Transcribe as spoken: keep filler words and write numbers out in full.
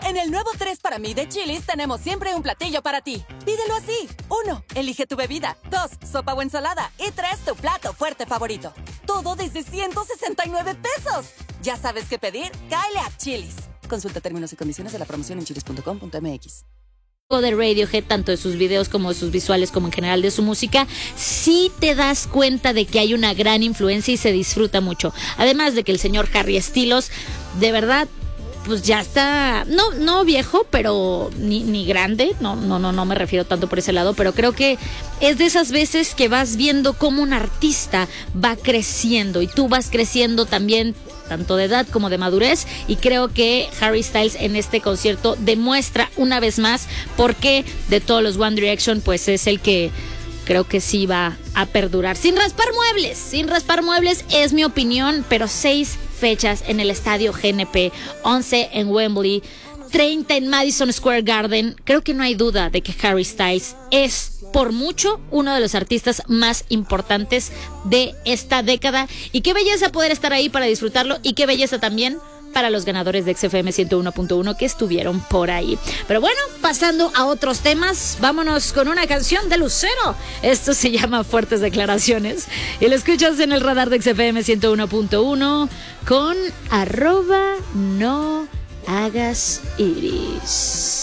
En el nuevo tres para mí de Chili's tenemos siempre un platillo para ti. Pídelo así. Uno, elige tu bebida. Dos, sopa o ensalada. Y tres, tu plato fuerte favorito. Todo desde ciento sesenta y nueve pesos. ¿Ya sabes qué pedir? Cáele a Chili's. Consulta términos y condiciones de la promoción en chilis punto com punto m x. De Radiohead, tanto de sus videos como de sus visuales, como en general de su música, sí te das cuenta de que hay una gran influencia y se disfruta mucho. Además de que el señor Harry Styles, de verdad, pues ya está, no, no viejo, pero ni, ni grande, no, no, no, no me refiero tanto por ese lado, pero creo que es de esas veces que vas viendo cómo un artista va creciendo y tú vas creciendo también, tanto de edad como de madurez, y creo que Harry Styles en este concierto demuestra una vez más por qué de todos los One Direction pues es el que creo que sí va a perdurar. Sin raspar muebles, sin raspar muebles es mi opinión, pero seis fechas en el estadio G N P, once en Wembley, treinta en Madison Square Garden. Creo que no hay duda de que Harry Styles es por mucho uno de los artistas más importantes de esta década, y qué belleza poder estar ahí para disfrutarlo, y qué belleza también para los ganadores de X F M ciento uno punto uno que estuvieron por ahí. Pero bueno, pasando a otros temas, vámonos con una canción de Lucero. Esto se llama Fuertes Declaraciones y lo escuchas en el radar de X F M ciento uno punto uno con arroba no hagas iris.